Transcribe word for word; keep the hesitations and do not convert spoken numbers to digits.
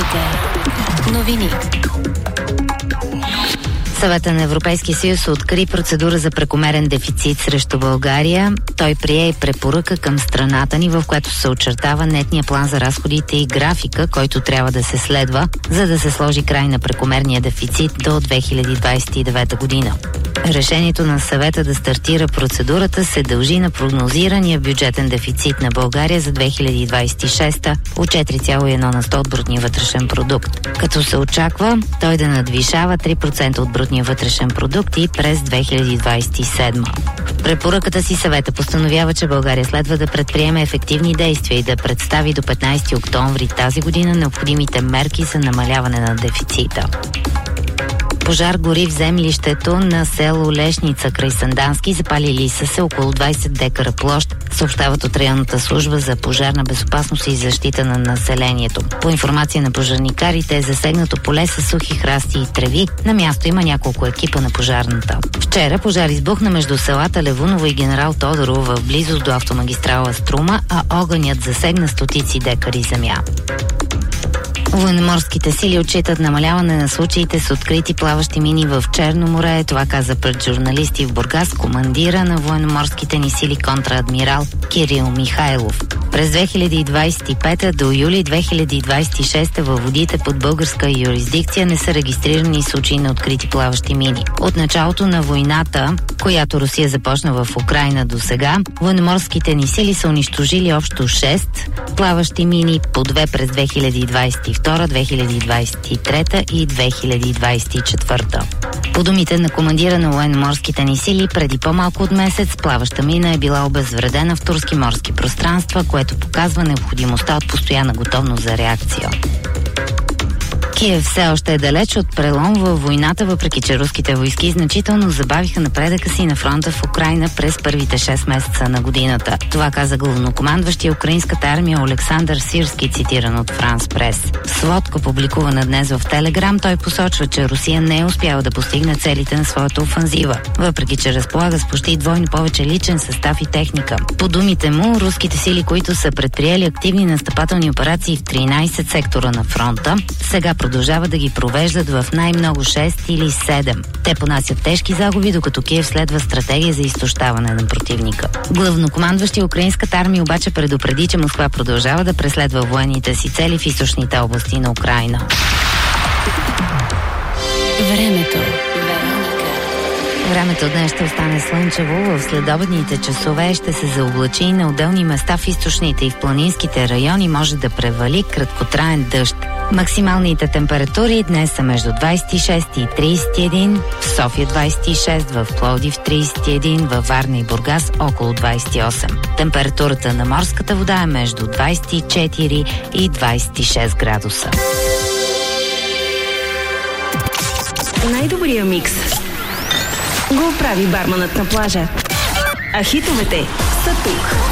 Вероника. Новини. Съвета на Европейския съюз откри процедура за прекомерен дефицит срещу България. Той прие и препоръка към страната ни, в която се очертава нетния план за разходите и графика, който трябва да се следва, за да се сложи край на прекомерния дефицит до две хиляди двадесет и девета година. Решението на съвета да стартира процедурата се дължи на прогнозирания бюджетен дефицит на България за две хиляди двадесет и шеста от четири цяло и едно на сто от брутния вътрешен продукт, като се очаква той да надвишава три процента от брутния вътрешен продукт и през две хиляди двадесет и седма. В препоръката си съвета постановява, че България следва да предприеме ефективни действия и да представи до петнадесети октомври тази година необходимите мерки за намаляване на дефицита. Пожар гори в землището на село Лешница край Сандански. Запалили са се около двадесет декара площ, съобщават от районната служба за пожарна безопасност и защита на населението. По информация на пожарникарите е засегнато поле с сухи храсти и треви. На място има няколко екипа на пожарната. Вчера пожар избухна между селата Левуново и Генерал Тодорово в близост до автомагистрала Струма, а огънят засегна стотици декари земя. Военноморските сили отчитат намаляване на случаите с открити плаващи мини в Черно море. Това каза пред журналисти в Бургас командира на военноморските ни сили контраадмирал Кирил Михайлов. През две хиляди двадесет и пета до юли две хиляди двадесет и шеста във водите под българска юрисдикция не са регистрирани случаи на открити плаващи мини. От началото на войната, която Русия започна в Украйна до сега, военноморските ни сили са унищожили общо шест плаващи мини, по две през две хиляди двадесет и втора, две хиляди двадесет и трета и две хиляди двадесет и четвърта. По думите на командира на военноморските ни сили, преди по-малко от месец плаваща мина е била обезвредена в турски морски пространства, което показва необходимостта от постоянна готовност за реакция. Киев все още е далеч от прелом във войната, въпреки че руските войски значително забавиха напредъка си на фронта в Украйна през първите шест месеца на годината. Това каза главнокомандващия украинската армия Олександър Сирски, цитиран от Франс Прес. В сводка, публикувана днес в Телеграм, той посочва, че Русия не е успяла да постигне целите на своята офанзива, въпреки че разполага с почти двойно повече личен състав и техника. По думите му, руските сили, които са предприели активни настъпателни операции в тринадесет сектора на фронта, сега продължават да ги провеждат в най-много шест или седем. Те понасят тежки загуби, докато Киев следва стратегия за изтощаване на противника. Главнокомандващи украинската армия обаче предупреди, че Москва продължава да преследва военните си цели в източните области на Украйна. Времето. Времето днес ще остане слънчево. В следобедните часове ще се заоблачи и на отделни места в източните и в планинските райони може да превали краткотраен дъжд. Максималните температури днес са между двадесет и шест и тридесет и един, в София двадесет и шест, в Пловдив тридесет и един, във Варна и Бургас около двадесет и осем. Температурата на морската вода е между двадесет и четири и двадесет и шест градуса. Най-добрия микс го прави барманът на плажа. А хитовете са тук.